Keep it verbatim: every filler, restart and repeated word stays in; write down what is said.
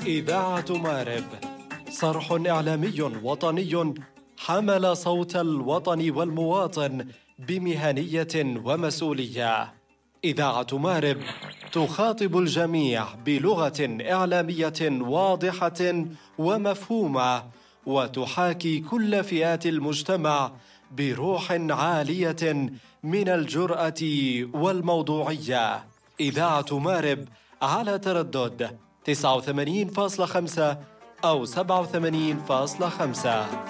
إذاعة مارب، صرح إعلامي وطني حمل صوت الوطن والمواطن بمهنية ومسؤولية. إذاعة مارب تخاطب الجميع بلغة إعلامية واضحة ومفهومة، وتحاكي كل فئات المجتمع بروح عالية من الجرأة والموضوعية. إذاعة مارب على تردد تسعة وثمانين فاصلة خمسة أو سبعة وثمانين فاصلة خمسة.